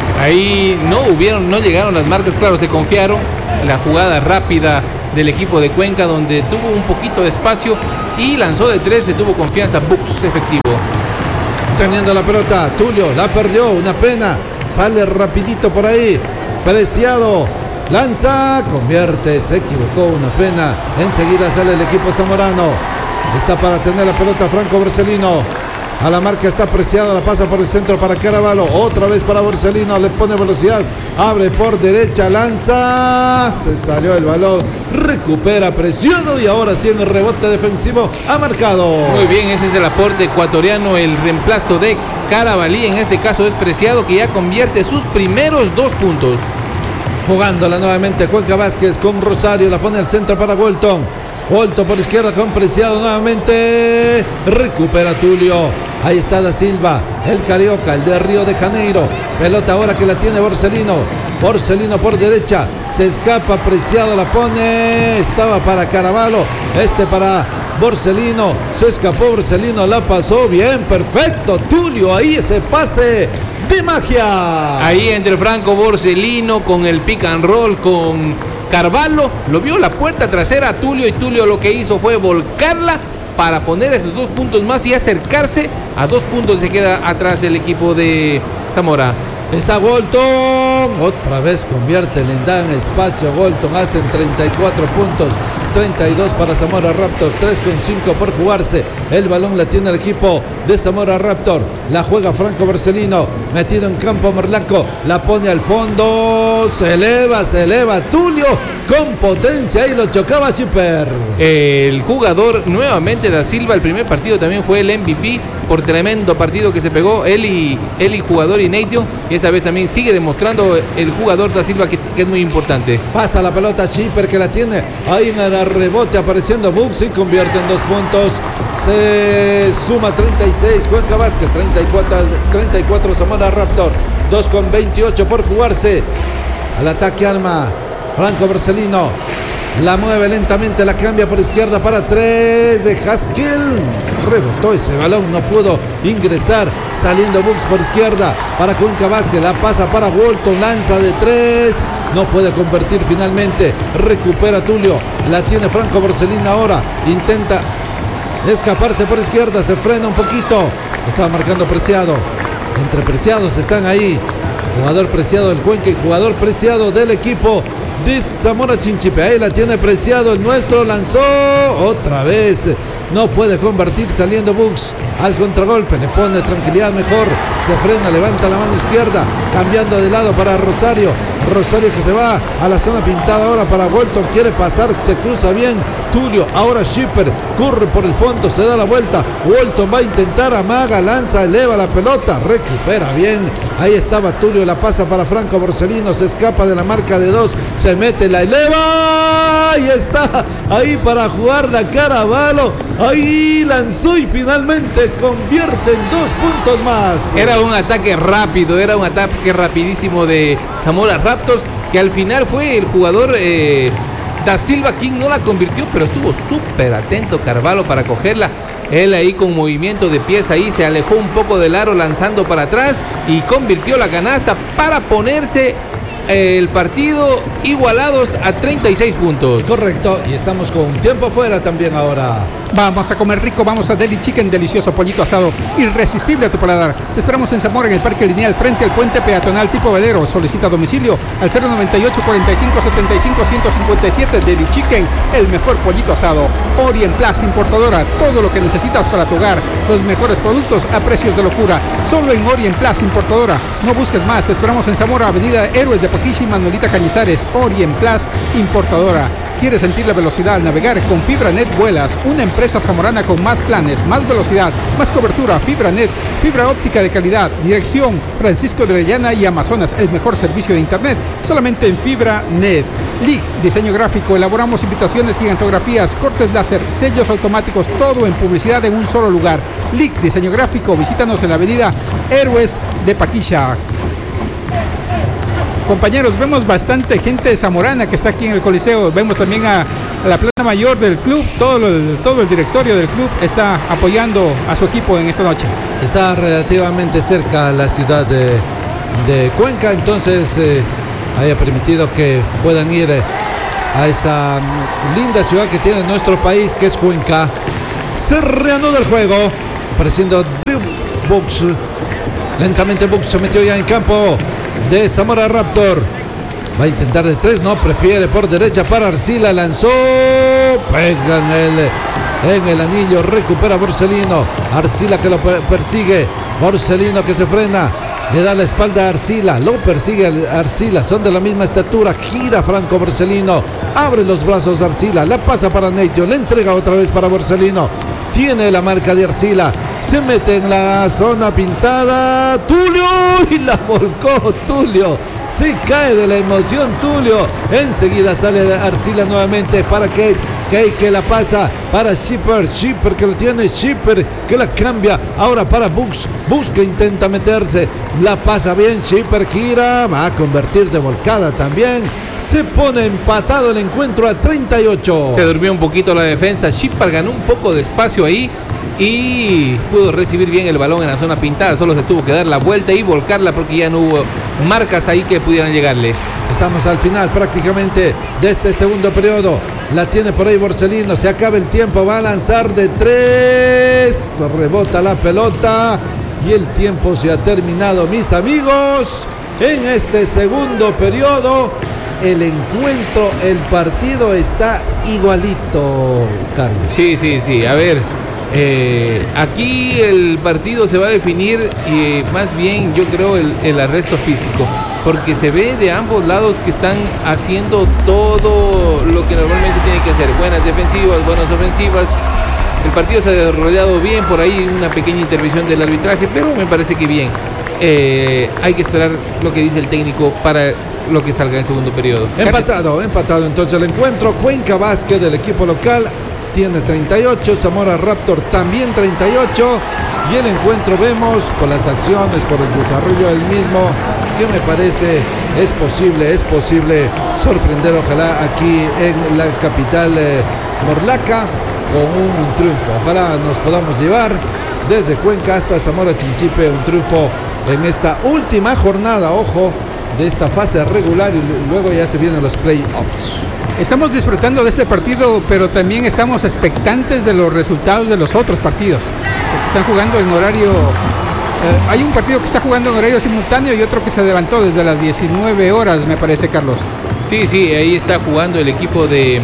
Ahí no hubieron, no llegaron las marcas, claro, se confiaron. La jugada rápida del equipo de Cuenca, donde tuvo un poquito de espacio y lanzó de tres, se tuvo confianza. Bux efectivo. Teniendo la pelota, Tulio la perdió, una pena. Sale rapidito por ahí. Preciado. Lanza, convierte, se equivocó, una pena. Enseguida sale el equipo zamorano. Está para tener la pelota Franco Borsellino. A la marca está Preciado, la pasa por el centro para Caraballo. Otra vez para Borsellino, le pone velocidad. Abre por derecha, lanza. Se salió el balón. Recupera Preciado y ahora sí en el rebote defensivo ha marcado. Muy bien, ese es el aporte ecuatoriano, el reemplazo de Caraballo. En este caso es Preciado, que ya convierte sus primeros dos puntos. Jugándola nuevamente Cuenca Vázquez con Rosario, la pone al centro para Walton. Walton por izquierda con Preciado nuevamente. Recupera Tulio. Ahí está Da Silva, el carioca, el de Río de Janeiro. Pelota ahora que la tiene Borsellino. Borsellino por derecha. Se escapa Preciado, la pone. Estaba para Caraballo. Este para Borsellino. Se escapó Borsellino, la pasó bien. Perfecto. Tulio, ahí ese pase de magia. Ahí entre Franco Borsellino con el pick and roll con Carvalho, lo vio la puerta trasera a Tulio y Tulio lo que hizo fue volcarla para poner esos dos puntos más y acercarse a dos puntos. Se queda atrás el equipo de Zamora. Está Walton, otra vez convierte, le dan espacio a Walton, hacen treinta y cuatro puntos, treinta y dos para Zamora Raptor, tres con cinco por jugarse. El balón la tiene el equipo de Zamora Raptor, la juega Franco Borsellino, metido en campo Merlaco, la pone al fondo, se eleva, se eleva Tulio con potencia y lo chocaba Schipper. El jugador nuevamente Da Silva, el primer partido también fue el M V P por tremendo partido que se pegó él y, él y jugador Ineitio, y esta vez también sigue demostrando el jugador Da Silva que, que es muy importante. Pasa la pelota Schipper que la tiene ahí en el rebote apareciendo Bux y convierte en dos puntos. Se suma treinta y seis Cuenca Basket, treinta y cuatro, treinta y cuatro Zamora Raptor, dos con veintiocho por jugarse. Al ataque arma Franco Borsellino, la mueve lentamente, la cambia por izquierda para tres de Haskell. Rebotó ese balón, no pudo ingresar. Saliendo Bux por izquierda para Cuenca Vázquez, la pasa para Walton, lanza de tres, no puede convertir finalmente. Recupera Tulio, la tiene Franco Borsellino ahora, intenta escaparse por izquierda, se frena un poquito. Estaba marcando Preciado. Entre Preciados están ahí. Jugador Preciado del Cuenca y jugador Preciado del equipo de Zamora Chinchipe. Ahí la tiene Preciado, el nuestro lanzó otra vez. No puede convertir saliendo Bux al contragolpe. Le pone tranquilidad mejor. Se frena, levanta la mano izquierda. Cambiando de lado para Rosario. Rosario que se va a la zona pintada ahora para Walton. Quiere pasar, se cruza bien. Tulio, ahora Schipper. Corre por el fondo, se da la vuelta. Walton va a intentar, amaga, lanza, eleva la pelota. Recupera bien. Ahí estaba Tulio, la pasa para Franco Borsellino. Se escapa de la marca de dos. Se mete, la eleva. Y está ahí para jugar la Caraballo. Ahí lanzó y finalmente convierte en dos puntos más. Era un ataque rápido, era un ataque rapidísimo de Zamora Raptors, que al final fue el jugador eh, Da Silva quien no la convirtió, pero estuvo súper atento Carvalho para cogerla. Él ahí con movimiento de pies ahí se alejó un poco del aro lanzando para atrás y convirtió la canasta para ponerse el partido igualados a treinta y seis puntos. Correcto, y estamos con tiempo fuera también ahora. Vamos a comer rico, vamos a Deli Chicken, delicioso pollito asado, irresistible a tu paladar. Te esperamos en Zamora, en el Parque Lineal, frente al puente peatonal tipo velero. Solicita domicilio al cero noventa y ocho, cuarenta y cinco, setenta y cinco, ciento cincuenta y siete. Deli Chicken, el mejor pollito asado. Orient Plus, importadora, todo lo que necesitas para tu hogar. Los mejores productos a precios de locura. Solo en Orient Plus, importadora. No busques más, te esperamos en Zamora, avenida Héroes de Paquishi, Manuelita Cañizares. Orient Plus, importadora. ¿Quieres sentir la velocidad al navegar? Con FibraNet vuelas, una empresa zamorana con más planes, más velocidad, más cobertura. FibraNet, fibra óptica de calidad. Dirección Francisco de Orellana y Amazonas, el mejor servicio de internet, solamente en FibraNet. L I G, diseño gráfico, elaboramos invitaciones, gigantografías, cortes láser, sellos automáticos, todo en publicidad en un solo lugar. L I G, diseño gráfico, visítanos en la avenida Héroes de Paquilla. Compañeros, vemos bastante gente zamorana que está aquí en el Coliseo. Vemos también a, a la plana mayor del club. Todo el, todo el directorio del club está apoyando a su equipo en esta noche. Está relativamente cerca la ciudad de, de Cuenca, entonces eh, haya permitido que puedan ir eh, a esa linda ciudad que tiene nuestro país, que es Cuenca. Se reanuda el juego, apareciendo Drew Bucks. Lentamente Bucks se metió ya en campo de Zamora Raptor. Va a intentar de tres, no, prefiere por derecha para Arcila, lanzó, pega en el, en el anillo, recupera Borsellino. Arcila que lo persigue, Borsellino que se frena, le da la espalda a Arcila, lo persigue Arcila, son de la misma estatura, gira Franco Borsellino, abre los brazos Arcila, la pasa para Neito, le entrega otra vez para Borsellino. Tiene la marca de Arcila, se mete en la zona pintada, Tulio, y la volcó Tulio, se cae de la emoción Tulio, enseguida sale Arcila nuevamente para Cape, Cape que la pasa para Shipper, Shipper que lo tiene, Shipper que la cambia, ahora para Bucks, Bucks que intenta meterse, la pasa bien, Shipper gira, va a convertir de volcada también, se pone empatado el encuentro a treinta y ocho. Se durmió un poquito la defensa, Shipper ganó un poco de espacio ahí y pudo recibir bien el balón en la zona pintada, solo se tuvo que dar la vuelta y volcarla porque ya no hubo marcas ahí que pudieran llegarle. Estamos al final prácticamente de este segundo periodo, la tiene por ahí Borsellino, se acaba el tiempo, va a lanzar de tres, rebota la pelota y el tiempo se ha terminado, mis amigos, en este segundo periodo. El encuentro, el partido está igualito, Carlos. Sí, sí, sí. A ver, eh, aquí el partido se va a definir y eh, más bien yo creo el, el arresto físico, porque se ve de ambos lados que están haciendo todo lo que normalmente se tiene que hacer. Buenas defensivas, buenas ofensivas. El partido se ha desarrollado bien, por ahí una pequeña intervención del arbitraje, pero me parece que bien. Eh, hay que esperar lo que dice el técnico para lo que salga en segundo periodo. Empatado, empatado entonces el encuentro. Cuenca Basket del equipo local tiene treinta y ocho, Zamora Raptor también treinta y ocho, y el encuentro vemos por las acciones, por el desarrollo del mismo, que me parece es posible, es posible sorprender ojalá aquí en la capital eh, morlaca con un triunfo. Ojalá nos podamos llevar desde Cuenca hasta Zamora Chinchipe un triunfo en esta última jornada, ojo, de esta fase regular, y luego ya se vienen los play-offs. Estamos disfrutando de este partido, pero también estamos expectantes de los resultados de los otros partidos, porque están jugando en horario, eh, hay un partido que está jugando en horario simultáneo y otro que se adelantó desde las diecinueve horas, me parece, Carlos. Sí, sí, ahí está jugando el equipo de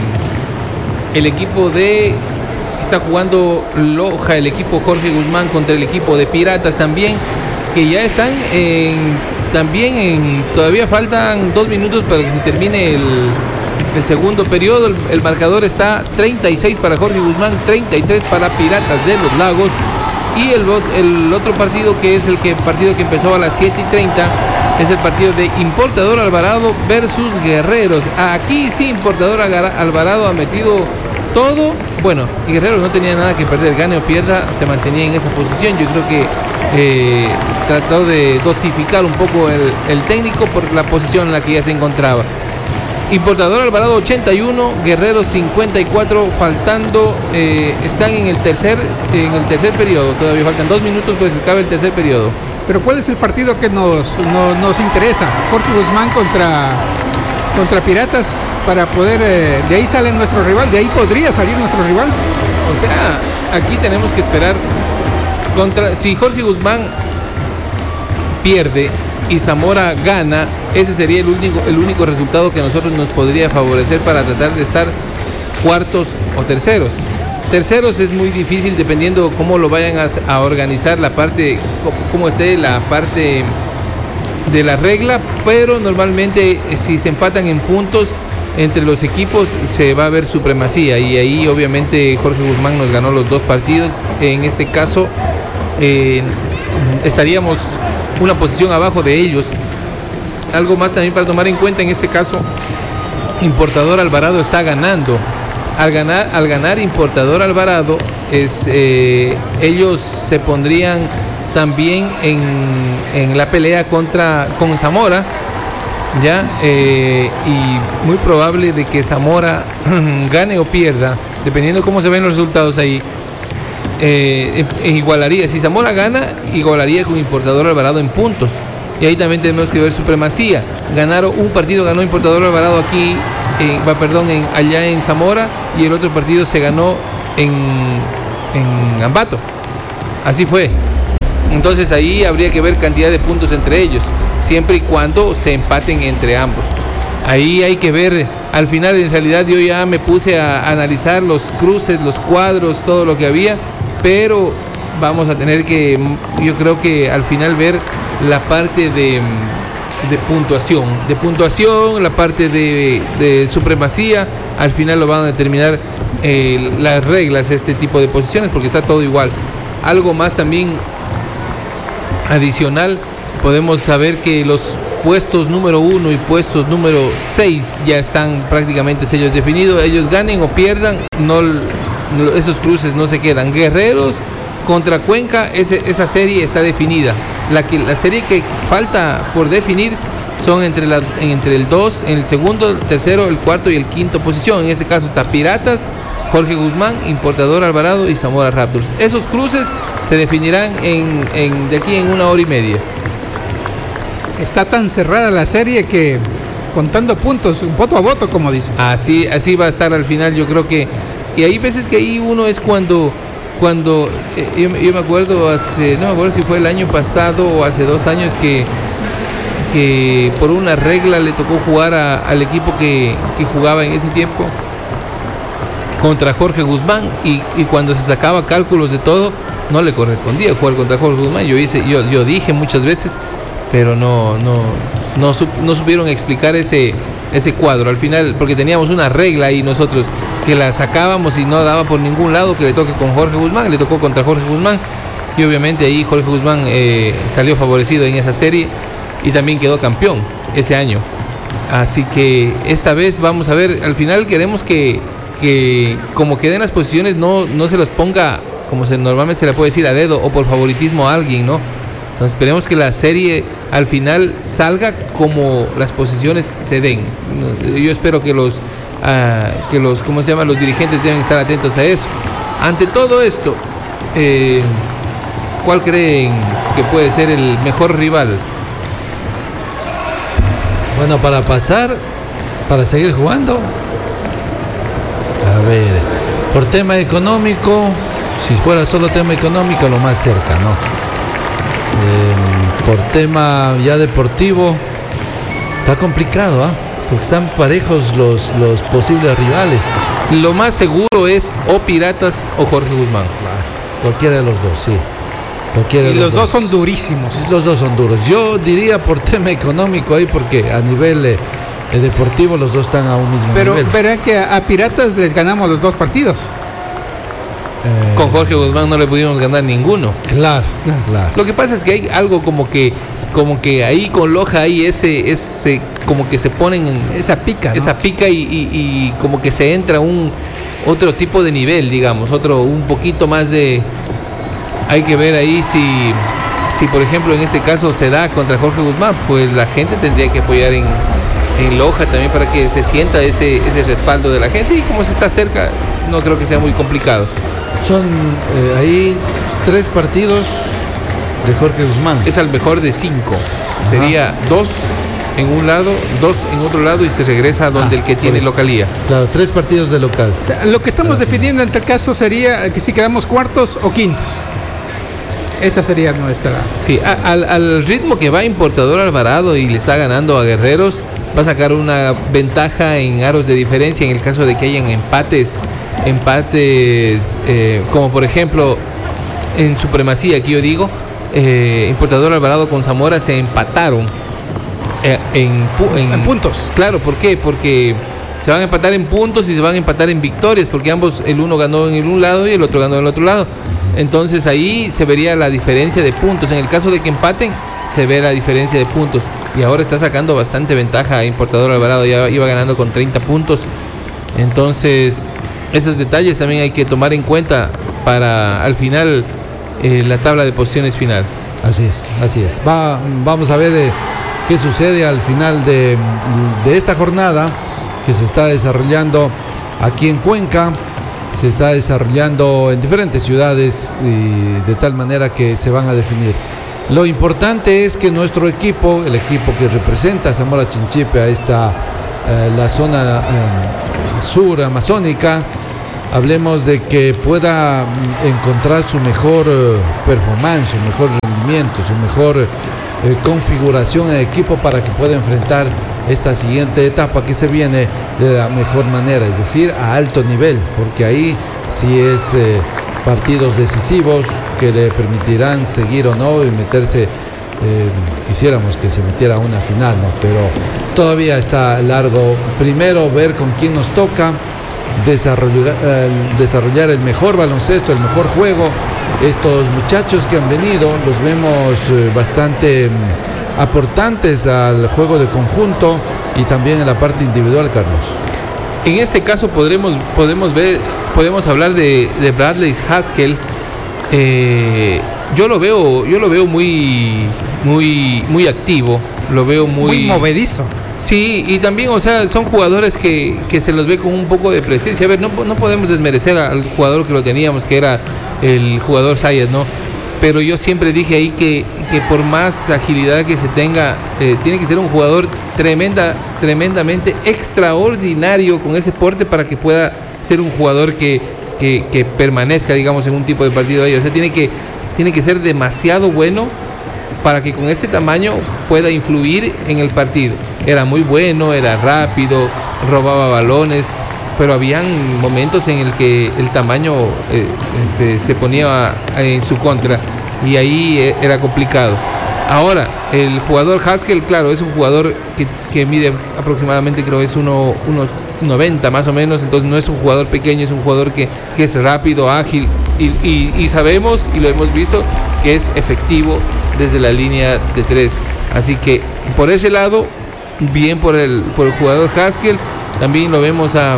el equipo de está jugando Loja, el equipo Jorge Guzmán contra el equipo de Piratas también, que ya están en, también en, todavía faltan dos minutos para que se termine el, el segundo periodo. El, el marcador está treinta y seis para Jorge Guzmán, treinta y tres para Piratas de los Lagos. Y el, el otro partido, que es el que, partido que empezó a las siete y treinta, es el partido de Importador Alvarado versus Guerreros. Aquí sí, Importador Alvarado ha metido todo. Bueno, y Guerreros no tenía nada que perder, gane o pierda, se mantenía en esa posición. Yo creo que eh, trató de dosificar un poco el, el técnico por la posición en la que ya se encontraba. Importador Alvarado ochenta y uno, Guerreros cincuenta y cuatro, faltando, eh, están en el tercer en el tercer periodo, todavía faltan dos minutos para que acabe el tercer periodo. Pero ¿cuál es el partido que nos, no, nos interesa? Jorge Guzmán contra, contra Piratas, para poder, eh, de ahí sale nuestro rival, de ahí podría salir nuestro rival. O sea, aquí tenemos que esperar contra, si Jorge Guzmán pierde y Zamora gana, ese sería el único, el único resultado que a nosotros nos podría favorecer para tratar de estar cuartos o terceros. Terceros es muy difícil dependiendo cómo lo vayan a, a organizar la parte, cómo esté la parte de la regla, pero normalmente si se empatan en puntos, entre los equipos se va a ver supremacía, y ahí obviamente Jorge Guzmán nos ganó los dos partidos. En este caso eh, estaríamos una posición abajo de ellos. Algo más también para tomar en cuenta: en este caso Importador Alvarado está ganando. Al ganar, al ganar Importador Alvarado, es, eh, ellos se pondrían también en, en la pelea contra con Zamora, ya, eh, y muy probable de que Zamora gane o pierda, dependiendo cómo se ven los resultados ahí. Eh, igualaría, si Zamora gana, igualaría con Importador Alvarado en puntos. Y ahí también tenemos que ver supremacía. Ganaron un partido, ganó Importador Alvarado aquí, eh, va, perdón, en, allá en Zamora, y el otro partido se ganó en, en Ambato. Así fue. Entonces ahí habría que ver cantidad de puntos entre ellos, siempre y cuando se empaten entre ambos. Ahí hay que ver, al final en realidad yo ya me puse a analizar los cruces, los cuadros, todo lo que había, pero vamos a tener que, yo creo que al final ver la parte de, de puntuación, de puntuación, la parte de, de supremacía. Al final lo van a determinar eh, las reglas, este tipo de posiciones, porque está todo igual. Algo más también adicional, podemos saber que los puestos número uno y puestos número seis ya están prácticamente ellos definidos. Ellos ganen o pierdan, no, no, esos cruces no se quedan. Guerreros contra Cuenca, ese, esa serie está definida. La, que, la serie que falta por definir son entre, la, entre el dos, en el segundo, el tercero, el cuarto y el quinto posición. En ese caso está Piratas, Jorge Guzmán, Importador Alvarado y Zamora Raptors. Esos cruces se definirán en, en, de aquí en una hora y media. Está tan cerrada la serie que contando puntos, un voto a voto, como dicen. Así, así va a estar al final, yo creo que. Y hay veces que ahí uno es cuando, cuando eh, yo, yo me acuerdo hace, no me acuerdo si fue el año pasado o hace dos años que, que por una regla le tocó jugar a, al equipo que, que jugaba en ese tiempo contra Jorge Guzmán, y, y cuando se sacaba cálculos de todo, no le correspondía jugar contra Jorge Guzmán. Yo hice, yo, yo dije muchas veces, pero no, no, no, sup, no supieron explicar ese, ese cuadro al final, porque teníamos una regla ahí nosotros que la sacábamos y no daba por ningún lado que le toque con Jorge Guzmán. Le tocó contra Jorge Guzmán, y obviamente ahí Jorge Guzmán eh, salió favorecido en esa serie y también quedó campeón ese año. Así que esta vez vamos a ver, al final queremos que, que como queden las posiciones, no, no se las ponga como se normalmente se le puede decir a dedo o por favoritismo a alguien, ¿no? Entonces esperemos que la serie al final salga como las posiciones se den. Yo espero que los, uh, que los, ¿cómo se llama? Los dirigentes deben estar atentos a eso. Ante todo esto, eh, ¿cuál creen que puede ser el mejor rival? Bueno, para pasar, para seguir jugando, a ver, por tema económico, si fuera solo tema económico, lo más cerca, ¿no? Eh, por tema ya deportivo, está complicado, ¿ah? ¿eh? Porque están parejos los, los posibles rivales. Lo más seguro es o Piratas o Jorge Guzmán. Claro, cualquiera de los dos, sí. Cualquiera y de los, los dos. dos son durísimos. Los dos son duros. Yo diría por tema económico ahí, porque a nivel eh, deportivo los dos están a un mismo pero, nivel. Pero es que a, a Piratas les ganamos los dos partidos. Eh, Con Jorge Guzmán no le pudimos ganar ninguno. Claro, claro. Lo que pasa es que hay algo como que, como que ahí con Loja hay ese, ese, como que se ponen en esa pica, ¿no? esa pica y, y, y como que se entra un otro tipo de nivel, digamos, otro un poquito más de. Hay que ver ahí si, si por ejemplo en este caso se da contra Jorge Guzmán, pues la gente tendría que apoyar en, en Loja también para que se sienta ese, ese respaldo de la gente, y como se está cerca, no creo que sea muy complicado. Son eh, ahí tres partidos de Jorge Guzmán. Es al mejor de cinco. Ajá. Sería dos en un lado, dos en otro lado, y se regresa a donde ah, el que tiene localía. Claro, tres partidos de local. O sea, lo que estamos claro. definiendo en tal caso sería que si quedamos cuartos o quintos. Esa sería nuestra. Sí, a, al, al ritmo que va Importador Alvarado y le está ganando a Guerreros, va a sacar una ventaja en aros de diferencia en el caso de que hayan empates. Empates, eh, como por ejemplo en supremacía, que yo digo, eh, Importador Alvarado con Zamora se empataron eh, en, en, en puntos. Claro, ¿por qué? Porque Se van a empatar en puntos y se van a empatar en victorias, porque ambos, el uno ganó en el un lado y el otro ganó en el otro lado. Entonces ahí se vería la diferencia de puntos. En el caso de que empaten, se ve la diferencia de puntos. Y ahora está sacando bastante ventaja Importador Alvarado, ya iba ganando con treinta puntos. Entonces, esos detalles también hay que tomar en cuenta para al final eh, la tabla de posiciones final. Así es, así es. Va, vamos a ver eh, qué sucede al final de, de esta jornada que se está desarrollando aquí en Cuenca. Se está desarrollando en diferentes ciudades y de tal manera que se van a definir. Lo importante es que nuestro equipo, el equipo que representa a Zamora Chinchipe, a esta eh, la zona eh, sur amazónica, hablemos de que pueda encontrar su mejor eh, performance, su mejor rendimiento, su mejor eh, configuración de equipo para que pueda enfrentar esta siguiente etapa que se viene de la mejor manera, es decir, a alto nivel, porque ahí sí es eh, partidos decisivos que le permitirán seguir o no y meterse, eh, quisiéramos que se metiera a una final, ¿no? Pero todavía está largo. Primero ver con quién nos toca desarrollar, eh, desarrollar el mejor baloncesto, el mejor juego. Estos muchachos que han venido los vemos eh, bastante mm, aportantes al juego de conjunto y también en la parte individual, Carlos. En este caso podremos, podemos ver, podemos hablar de, de Bradley Haskell. Eh, yo lo veo, yo lo veo muy, muy, muy activo. Lo veo muy, muy movedizo. Sí, y también, o sea, son jugadores que, que se los ve con un poco de presencia. A ver, no, no podemos desmerecer al jugador que lo teníamos, que era el jugador Sayas, ¿no? Pero yo siempre dije ahí que, que por más agilidad que se tenga, eh, tiene que ser un jugador tremenda, tremendamente extraordinario con ese porte para que pueda ser un jugador que, que, que permanezca, digamos, en un tipo de partido ahí. O sea, tiene que, tiene que ser demasiado bueno para que con ese tamaño pueda influir en el partido. Era muy bueno, era rápido, robaba balones, pero habían momentos en el que el tamaño eh, este, se ponía en su contra y ahí era complicado. Ahora, el jugador Haskell, claro, es un jugador que, que mide aproximadamente, creo es uno noventa más o menos, entonces no es un jugador pequeño, es un jugador que, que es rápido, ágil y, y, y sabemos y lo hemos visto que es efectivo desde la línea de tres. Así que por ese lado, bien por el, por el jugador Haskell. También lo vemos a,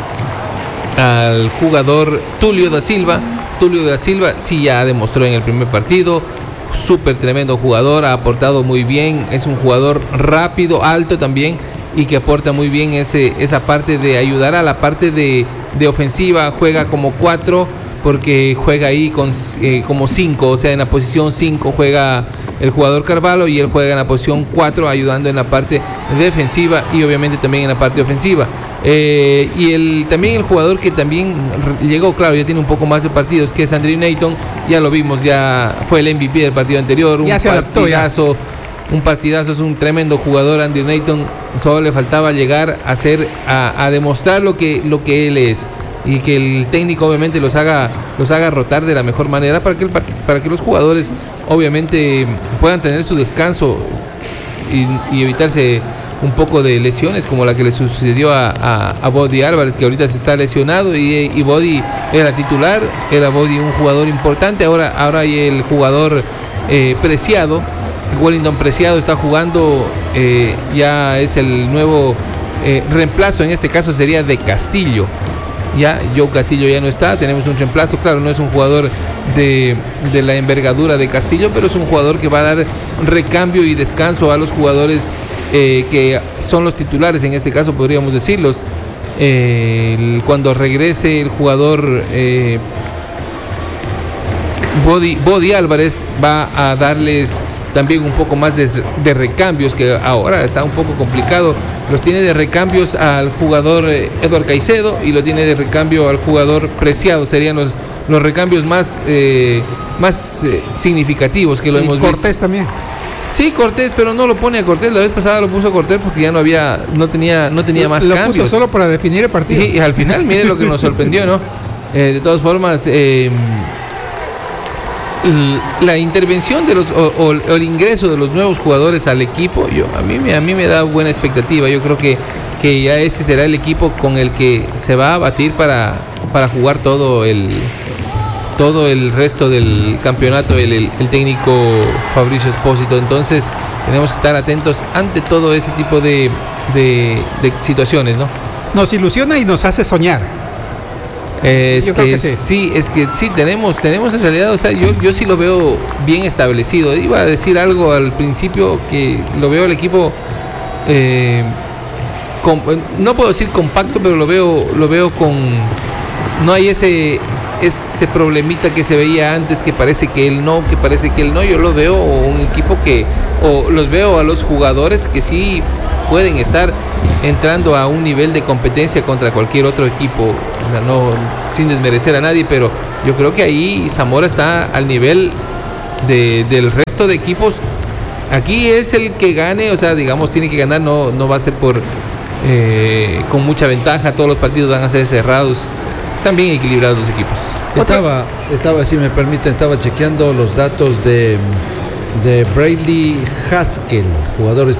al jugador Tulio da Silva. Tulio da Silva sí ya demostró en el primer partido, súper tremendo jugador, ha aportado muy bien, es un jugador rápido, alto también, y que aporta muy bien ese, esa parte de ayudar a la parte de, de ofensiva. Juega como cuatro porque juega ahí con, eh, como cinco, o sea, en la posición cinco juega el jugador Carvalho y él juega en la posición cuatro, ayudando en la parte defensiva y obviamente también en la parte ofensiva. Eh, y el, también el jugador que también llegó, claro, ya tiene un poco más de partidos, que es Andrew Nayton, ya lo vimos, ya fue el M V P del partido anterior, un partidazo, un partidazo, es un tremendo jugador Andrew Nayton, solo le faltaba llegar a hacer, a, a demostrar lo que, lo que él es. Y que el técnico obviamente los haga los haga rotar de la mejor manera para que el, para que los jugadores obviamente puedan tener su descanso y, y evitarse un poco de lesiones como la que le sucedió a, a, a Body Álvarez, que ahorita se está lesionado, y, y Body era titular, era Body un jugador importante. Ahora, ahora hay el jugador eh, Preciado, Wellington Preciado está jugando, eh, ya es el nuevo eh, reemplazo, en este caso sería de Castillo. Ya Joe Castillo ya no está, tenemos un reemplazo, claro, no es un jugador de, de la envergadura de Castillo, pero es un jugador que va a dar recambio y descanso a los jugadores eh, que son los titulares, en este caso podríamos decirlos. Eh, el, cuando regrese el jugador eh, Body, Body Álvarez va a darles también un poco más de, de recambios, que ahora está un poco complicado. Los tiene de recambios al jugador eh, Edward Caicedo y lo tiene de recambio al jugador Preciado. Serían los, los recambios más, eh, más eh, significativos que lo y hemos Cortés visto. Cortés también. Sí, Cortés, pero no lo pone a Cortés. La vez pasada lo puso a Cortés porque ya no había, no tenía, no tenía más lo cambios. Lo puso solo para definir el partido. Y, y al final, mire lo que nos sorprendió, ¿no? Eh, de todas formas, eh, la intervención de los o, o, o el ingreso de los nuevos jugadores al equipo, yo a mí me a mí me da buena expectativa. Yo creo que, que ya ese será el equipo con el que se va a batir para, para jugar todo el todo el resto del campeonato el, el, el técnico Fabricio Espósito. Entonces tenemos que estar atentos ante todo ese tipo de, de, de situaciones, ¿no? Nos ilusiona y nos hace soñar. Eh, es que, que sí. sí, es que sí, tenemos, tenemos en realidad, o sea, yo, yo sí lo veo bien establecido. Iba a decir algo al principio que lo veo el equipo, eh, con, no puedo decir compacto, pero lo veo, lo veo con, no hay ese, ese problemita que se veía antes, que parece que él no, que parece que él no. Yo lo veo un equipo que, o los veo a los jugadores que sí pueden estar entrando a un nivel de competencia contra cualquier otro equipo, o sea, no sin desmerecer a nadie, pero yo creo que ahí Zamora está al nivel de, del resto de equipos. Aquí es el que gane, o sea, digamos, tiene que ganar, no, no va a ser por eh, con mucha ventaja, todos los partidos van a ser cerrados, están bien equilibrados los equipos. Estaba, estaba, si me permiten, estaba chequeando los datos de, de Bradley Haskell, jugador